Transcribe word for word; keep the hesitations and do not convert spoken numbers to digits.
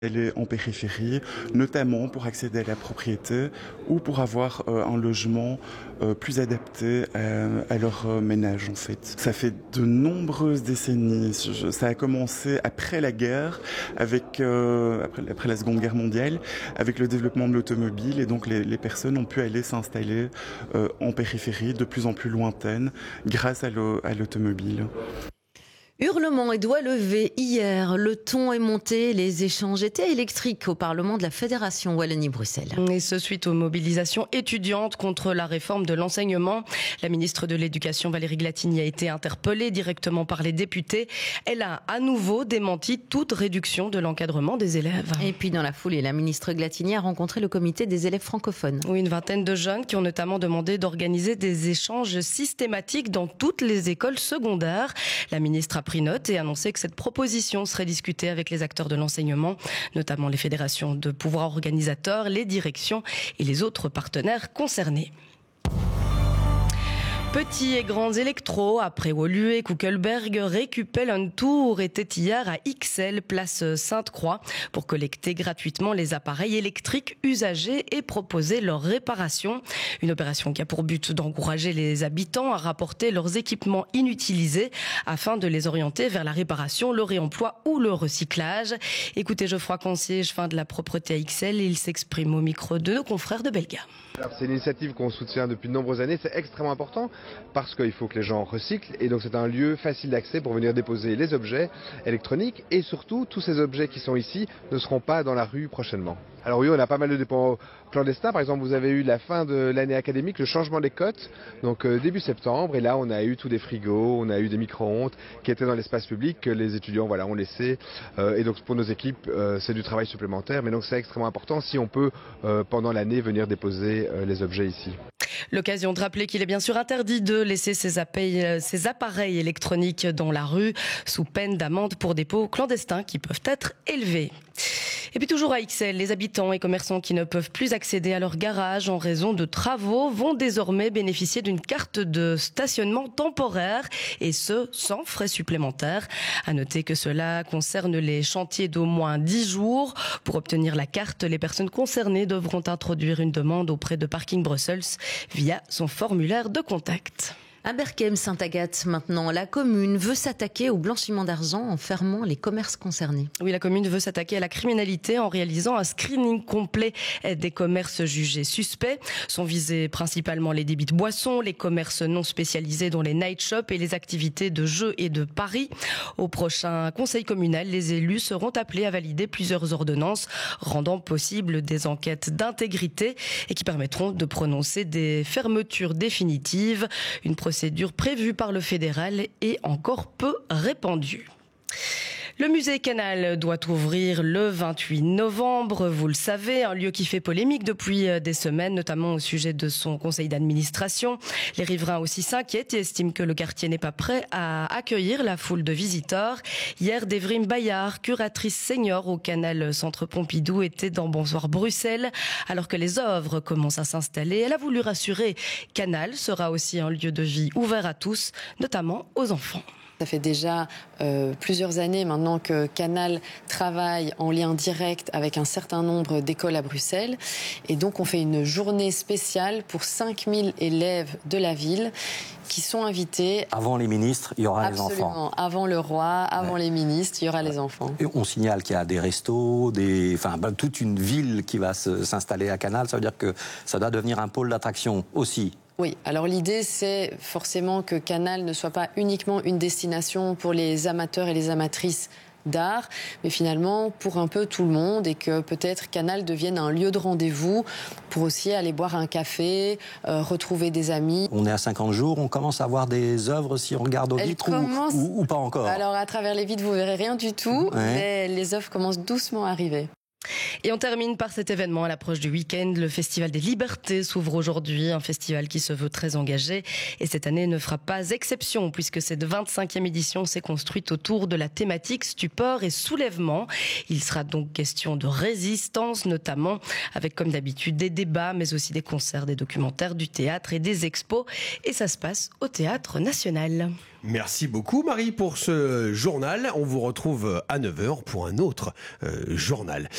Elle est en périphérie, notamment pour accéder à la propriété ou pour avoir euh, un logement euh, plus adapté à, à leur euh, ménage en fait. Ça fait de nombreuses décennies. Je, ça a commencé après la guerre, avec euh, après, après la Seconde Guerre mondiale, avec le développement de l'automobile et donc les, les personnes ont pu aller s'installer euh, en périphérie de plus en plus lointaine grâce à l'automobile. Hurlements et doigts levés hier, le ton est monté, les échanges étaient électriques au Parlement de la Fédération Wallonie-Bruxelles. Et ce suite aux mobilisations étudiantes contre la réforme de l'enseignement. La ministre de l'Éducation Valérie Glatigny a été interpellée directement par les députés. Elle a à nouveau démenti toute réduction de l'encadrement des élèves. Et puis dans la foulée, la ministre Glatigny a rencontré le comité des élèves francophones. Oui, une vingtaine de jeunes qui ont notamment demandé d'organiser des échanges systématiques dans toutes les écoles secondaires. La ministre a pris note et annoncé que cette proposition serait discutée avec les acteurs de l'enseignement, notamment les fédérations de pouvoirs organisateurs, les directions et les autres partenaires concernés. Petits et grands électros, après Woluwe et Kuckelberg, Récupel un tour était hier à Ixelles, place Sainte-Croix, pour collecter gratuitement les appareils électriques usagés et proposer leur réparation. Une opération qui a pour but d'encourager les habitants à rapporter leurs équipements inutilisés afin de les orienter vers la réparation, le réemploi ou le recyclage. Écoutez Geoffroy Concierge, fin de la propreté à Ixelles, il s'exprime au micro de nos confrères de Belga. C'est une initiative qu'on soutient depuis de nombreuses années, c'est extrêmement important parce qu'il faut que les gens recyclent et donc c'est un lieu facile d'accès pour venir déposer les objets électroniques et surtout tous ces objets qui sont ici ne seront pas dans la rue prochainement. Alors oui, on a pas mal de dépôts clandestins, par exemple vous avez eu la fin de l'année académique, le changement des cotes, donc euh, début septembre et là on a eu tous des frigos, on a eu des micro-ondes qui étaient dans l'espace public que les étudiants voilà, ont laissé euh, et donc pour nos équipes euh, c'est du travail supplémentaire mais donc c'est extrêmement important si on peut euh, pendant l'année venir déposer euh, les objets ici. L'occasion de rappeler qu'il est bien sûr interdit de laisser ces appareils, ces appareils électroniques dans la rue sous peine d'amende pour dépôts clandestins qui peuvent être élevés. Et puis toujours à Ixelles, les habitants et commerçants qui ne peuvent plus accéder à leur garage en raison de travaux vont désormais bénéficier d'une carte de stationnement temporaire et ce, sans frais supplémentaires. À noter que cela concerne les chantiers d'au moins dix jours. Pour obtenir la carte, les personnes concernées devront introduire une demande auprès de Parking Brussels via son formulaire de contact. À Berchem-Sainte-Agathe, maintenant, la commune veut s'attaquer au blanchiment d'argent en fermant les commerces concernés. Oui, la commune veut s'attaquer à la criminalité en réalisant un screening complet des commerces jugés suspects. Sont visés principalement les débits de boissons, les commerces non spécialisés dont les night shops et les activités de jeux et de paris. Au prochain conseil communal, les élus seront appelés à valider plusieurs ordonnances rendant possible des enquêtes d'intégrité et qui permettront de prononcer des fermetures définitives. Une procédure prévue par le fédéral est encore peu répandue. Le musée Canal doit ouvrir le vingt-huit novembre, vous le savez, un lieu qui fait polémique depuis des semaines, notamment au sujet de son conseil d'administration. Les riverains aussi s'inquiètent et estiment que le quartier n'est pas prêt à accueillir la foule de visiteurs. Hier, Devrim Bayard, curatrice senior au Canal Centre Pompidou, était dans Bonsoir Bruxelles. Alors que les œuvres commencent à s'installer, elle a voulu rassurer. Canal sera aussi un lieu de vie ouvert à tous, notamment aux enfants. Ça fait déjà euh, plusieurs années maintenant que Canal travaille en lien direct avec un certain nombre d'écoles à Bruxelles. Et donc on fait une journée spéciale pour cinq mille élèves de la ville qui sont invités. Avant les ministres, il y aura Absolument. les enfants. Avant le roi, avant ouais. les ministres, il y aura les enfants. Et on signale qu'il y a des restos, des... enfin, ben, toute une ville qui va se, s'installer à Canal. Ça veut dire que ça doit devenir un pôle d'attraction aussi. Oui, alors l'idée c'est forcément que Canal ne soit pas uniquement une destination pour les amateurs et les amatrices d'art, mais finalement pour un peu tout le monde et que peut-être Canal devienne un lieu de rendez-vous pour aussi aller boire un café, euh, retrouver des amis. On est à cinquante jours, on commence à voir des œuvres si on regarde aux vitres commence... ou, ou, ou pas encore. Alors à travers les vitres vous verrez rien du tout, ouais. mais les œuvres commencent doucement à arriver. Et on termine par cet événement à l'approche du week-end. Le Festival des Libertés s'ouvre aujourd'hui, un festival qui se veut très engagé. Et cette année ne fera pas exception puisque cette vingt-cinquième édition s'est construite autour de la thématique stupeur et soulèvement. Il sera donc question de résistance notamment, avec comme d'habitude des débats, mais aussi des concerts, des documentaires, du théâtre et des expos. Et ça se passe au Théâtre National. Merci beaucoup Marie pour ce journal. On vous retrouve à neuf heures pour un autre euh, journal.